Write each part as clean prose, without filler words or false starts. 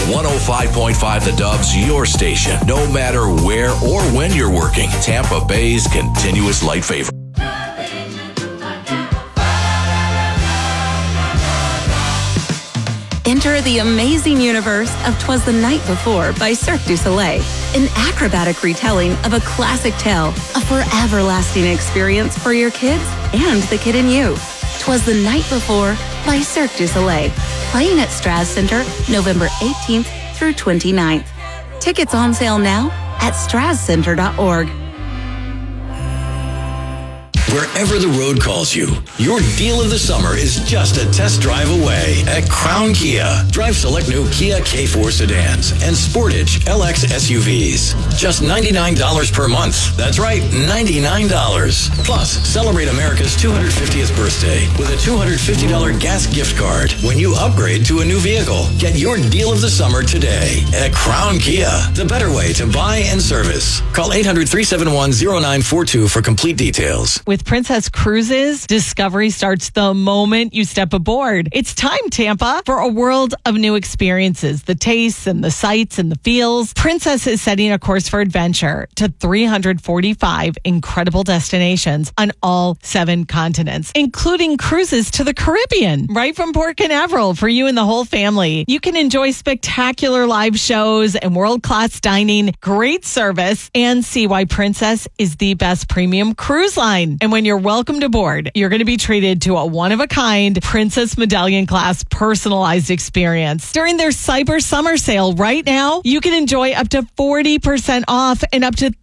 105.5 The Dub's your station, no matter where or when you're working. Tampa Bay's continuous light favorite. Enter the amazing universe of 'Twas the Night Before by Cirque du Soleil. An acrobatic retelling of a classic tale, a forever-lasting experience for your kids and the kid in you. 'Twas the Night Before by Cirque du Soleil. Playing at Straz Center November 18th through 29th. Tickets on sale now at strazcenter.org. Wherever the road calls you, your deal of the summer is just a test drive away at Crown Kia. Drive select new Kia K4 sedans and Sportage LX SUVs. Just $99 per month. That's right, $99. Plus, celebrate America's 250th birthday with a $250 gas gift card when you upgrade to a new vehicle. Get your deal of the summer today at Crown Kia, the better way to buy and service. Call 800-371-0942 for complete details. With Princess Cruises, discovery starts the moment you step aboard. It's time, Tampa, for a world of new experiences, the tastes and the sights and the feels. Princess is setting a course for adventure to 345 incredible destinations on all 7 continents, including cruises to the Caribbean, right from Port Canaveral for you and the whole family. You can enjoy spectacular live shows and world-class dining, great service, and see why Princess is the best premium cruise line. And when you're welcomed aboard, you're going to be treated to a one-of-a-kind Princess Medallion class personalized experience. During their Cyber Summer Sale right now, you can enjoy up to 40% off and up to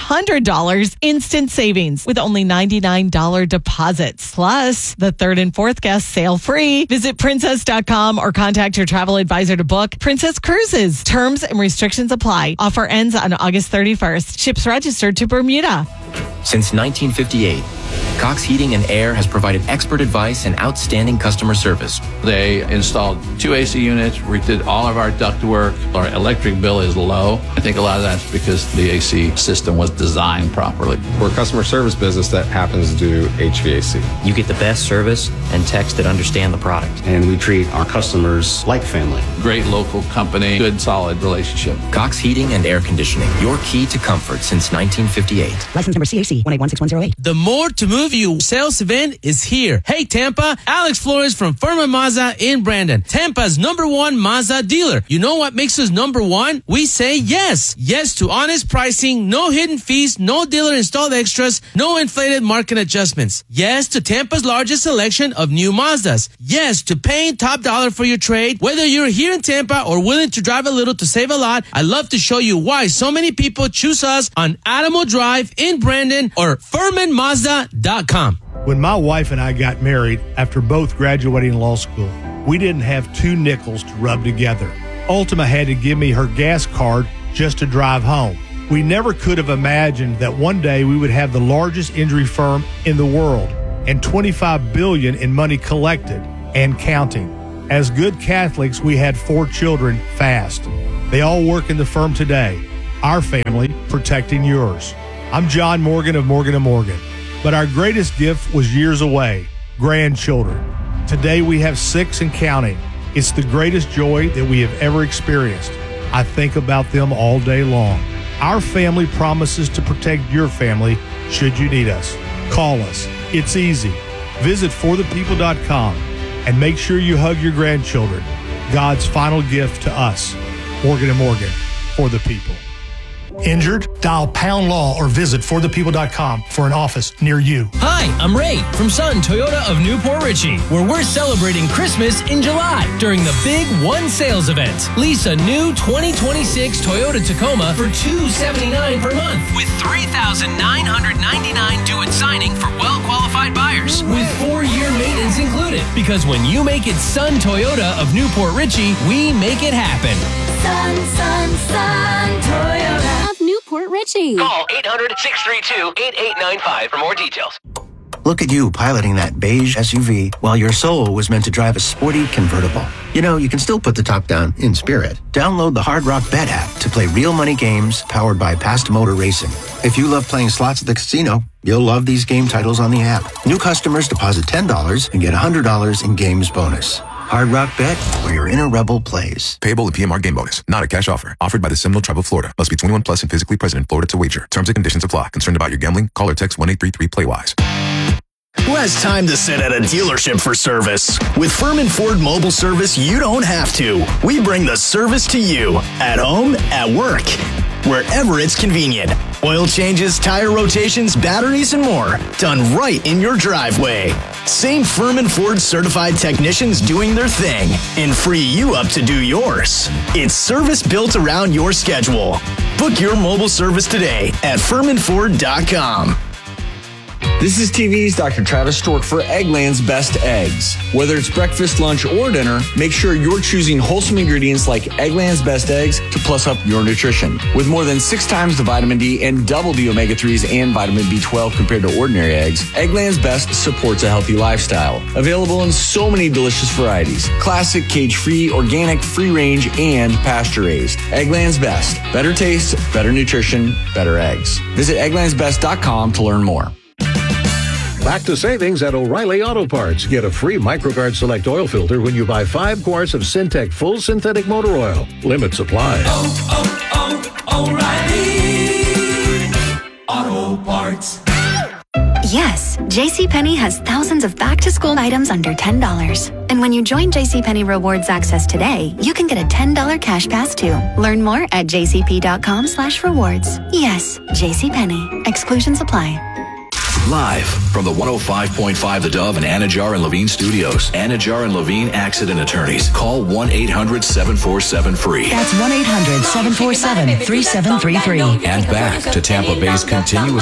$300 instant savings with only $99 deposits. Plus, the 3rd and 4th guests sail free. Visit princess.com or contact your travel advisor to book Princess Cruises. Terms and restrictions apply. Offer ends on August 31st. Ships registered to Bermuda. Since 1958, Cox Heating and Air has provided expert advice and outstanding customer service. They installed 2 AC units, redid all of our ductwork. Our electric bill is low. I think a lot of that's because the AC system was designed properly. We're a customer service business that happens to do HVAC. You get the best service and techs that understand the product. And we treat our customers like family. Great local company, good solid relationship. Cox Heating and Air Conditioning, your key to comfort since 1958. License number CAC 1816108. The More to Move You sales event is here. Hey Tampa, Alex Flores from Furman Mazda in Brandon, Tampa's #1 Mazda dealer. You know what makes us #1? We say yes. Yes to honest pricing, no hidden fees, no dealer installed extras, no inflated market adjustments. Yes to Tampa's largest selection of new Mazdas. Yes to paying top dollar for your trade. Whether you're here in Tampa or willing to drive a little to save a lot, I'd love to show you why so many people choose us on Adamo Drive in Brandon or FurmanMazda.com. When my wife and I got married after both graduating law school, we didn't have 2 nickels to rub together. Ultima had to give me her gas card just to drive home. We never could have imagined that one day we would have the largest injury firm in the world and $25 billion in money collected and counting. As good Catholics, we had 4 children fast. They all work in the firm today. Our family protecting yours. I'm John Morgan of Morgan & Morgan. But our greatest gift was years away, grandchildren. Today we have 6 and counting. It's the greatest joy that we have ever experienced. I think about them all day long. Our family promises to protect your family should you need us. Call us. It's easy. Visit forthepeople.com and make sure you hug your grandchildren. God's final gift to us. Morgan & Morgan, for the people. Injured? Dial Pound Law or visit forthepeople.com for an office near you. Hi, I'm Ray from Sun Toyota of Newport Richey, where we're celebrating Christmas in July during the Big One Sales event. Lease a new 2026 Toyota Tacoma for $279 per month with $3,999 due at signing for well-qualified buyers with 4-year maintenance included. Because when you make it Sun Toyota of Newport Richey, we make it happen. Sun Toyota of Newport Richey. Call 800-632-8895 for more details. Look at you piloting that beige SUV while your soul was meant to drive a sporty convertible. You know, you can still put the top down in spirit. Download the Hard Rock Bet app to play real money games powered by Past Motor Racing. If you love playing slots at the casino, you'll love these game titles on the app. New customers deposit $10 and get $100 in games bonus. Hard Rock Bet, where your inner rebel plays. Payable in PMR game bonus. Not a cash offer. Offered by the Seminole Tribe of Florida. Must be 21 plus and physically present in Florida to wager. Terms and conditions apply. Concerned about your gambling? Call or text 1-833-PLAY-WISE. Who has time to sit at a dealership for service? With Furman Ford Mobile Service, you don't have to. We bring the service to you. At home, at work, wherever it's convenient. Oil changes, tire rotations, batteries, and more. Done right in your driveway. Same Furman Ford certified technicians doing their thing and free you up to do yours. It's service built around your schedule. Book your mobile service today at FurmanFord.com. This is TV's Dr. Travis Stork for Eggland's Best Eggs. Whether it's breakfast, lunch, or dinner, make sure you're choosing wholesome ingredients like Eggland's Best Eggs to plus up your nutrition. With more than 6 times the vitamin D and double the omega-3s and vitamin B12 compared to ordinary eggs, Eggland's Best supports a healthy lifestyle. Available in so many delicious varieties. Classic, cage-free, organic, free-range, and pasture-raised. Eggland's Best. Better taste, better nutrition, better eggs. Visit egglandsbest.com to learn more. Back to savings at O'Reilly Auto Parts. Get a free MicroGuard Select oil filter when you buy 5 quarts of Syntec Full Synthetic Motor Oil. Limit supply. O'Reilly Auto Parts. Yes, JCPenney has thousands of back-to-school items under $10. And when you join JCPenney Rewards Access today, you can get a $10 cash pass too. Learn more at jcp.com/rewards. Yes, JCPenney. Exclusions apply. Live from the 105.5 The Dove and Anajar and Levine studios. Anajar and Levine Accident Attorneys. Call 1-800-747-FREE. That's 1-800-747-3733. And back to Tampa Bay's continuous